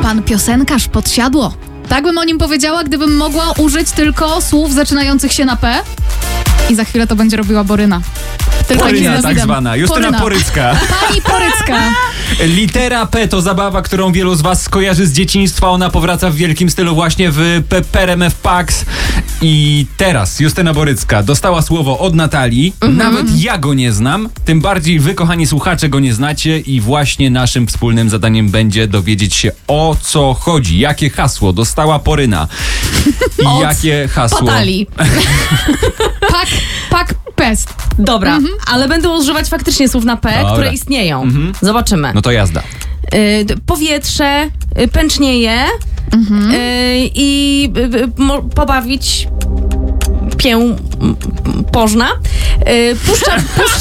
pan piosenkarz Podsiadło. Tak bym o nim powiedziała, gdybym mogła użyć tylko słów zaczynających się na P. I za chwilę to będzie robiła Boryna. Poryna tak zwana. Justyna Porycka. Pani Porycka. Litera P to zabawa, którą wielu z was skojarzy z dzieciństwa. Ona powraca w wielkim stylu właśnie w PRMF Pax. I teraz Justyna Borycka dostała słowo od Natalii. Nawet ja go nie znam. Tym bardziej wy, kochani słuchacze, go nie znacie. I właśnie naszym wspólnym zadaniem będzie dowiedzieć się, o co chodzi. Jakie hasło dostała Poryna. I jakie hasło... Natalii. Pak pest. Dobra, ale będę używać faktycznie słów na P, Dobra. które istnieją. Zobaczymy. No to jazda. Powietrze, pęcznieje i pobawić pożna. Puszcza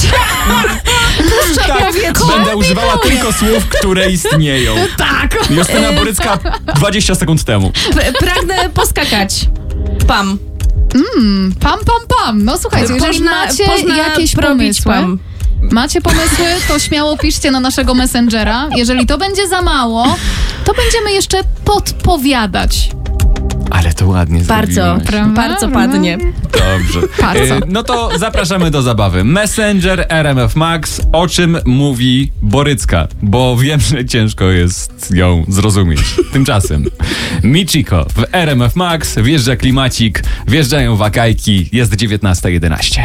powietrze. Będę używała tylko słów, które istnieją. Tak. Justyna Borycka 20 sekund temu. Pragnę poskakać. Pam. Pam. No słuchajcie, jeżeli macie jakieś pomysły, to śmiało piszcie na naszego Messengera. Jeżeli to będzie za mało, to będziemy jeszcze podpowiadać. Ale to ładnie zrobiłaś. Bardzo padnie. Dobrze. Bardzo. No to zapraszamy do zabawy. Messenger RMF Max. O czym mówi Borycka? Bo wiem, że ciężko jest ją zrozumieć. Tymczasem Michiko w RMF Max. Wjeżdża klimacik. Wjeżdżają wakajki. Jest 19:11.